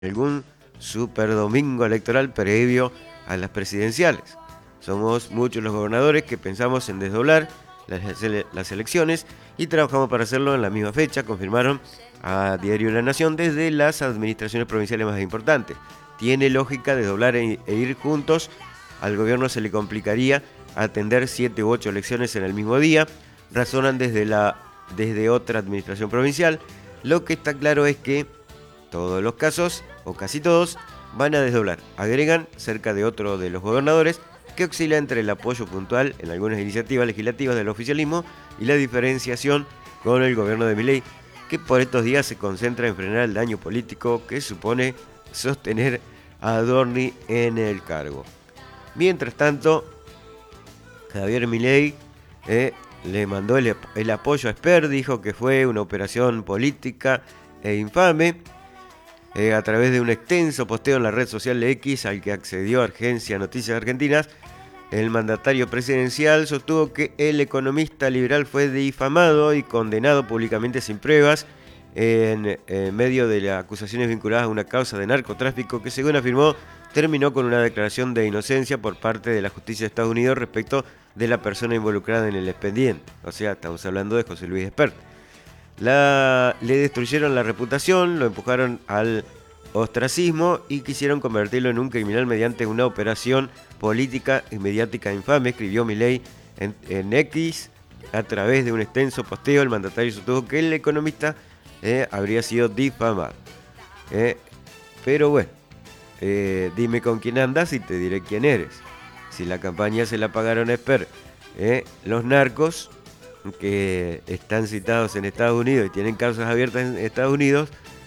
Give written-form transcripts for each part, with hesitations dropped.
algún super domingo electoral previo a las presidenciales. Somos muchos los gobernadores que pensamos en desdoblar las elecciones y trabajamos para hacerlo en la misma fecha, confirmaron a Diario La Nación desde las administraciones provinciales más importantes. Tiene lógica desdoblar e ir juntos. Al gobierno se le complicaría atender 7 u 8 elecciones en el mismo día, razonan desde otra administración provincial. Lo que está claro es que todos los casos, o casi todos, van a desdoblar. Agregan cerca de otro de los gobernadores que oscila entre el apoyo puntual en algunas iniciativas legislativas del oficialismo y la diferenciación con el gobierno de Milei, que por estos días se concentra en frenar el daño político que supone sostener a Adorni en el cargo. Mientras tanto, Javier Milei le mandó el apoyo a Esper, dijo que fue una operación política e infame. A través de un extenso posteo en la red social X al que accedió Agencia Noticias Argentinas, el mandatario presidencial sostuvo que el economista liberal fue difamado y condenado públicamente sin pruebas en medio de las acusaciones vinculadas a una causa de narcotráfico que, según afirmó, terminó con una declaración de inocencia por parte de la justicia de Estados Unidos respecto de la persona involucrada en el expediente. O sea, estamos hablando de José Luis Espert. Le destruyeron la reputación, lo empujaron al ostracismo y quisieron convertirlo en un criminal mediante una operación política y mediática infame, escribió Milei en X a través de un extenso posteo. El mandatario sostuvo que el economista habría sido difamado. Pero bueno, dime con quién andas y te diré quién eres. Si la campaña se la pagaron a Esper, los narcos que están citados en Estados Unidos y tienen causas abiertas en Estados Unidos,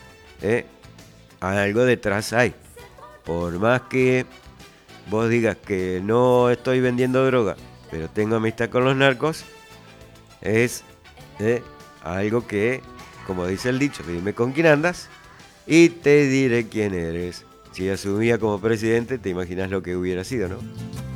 algo detrás hay. Por más que vos digas que no estoy vendiendo droga, pero tengo amistad con los narcos, es algo que, como dice el dicho, dime con quién andas y te diré quién eres. Si asumía como presidente, te imaginas lo que hubiera sido, ¿no?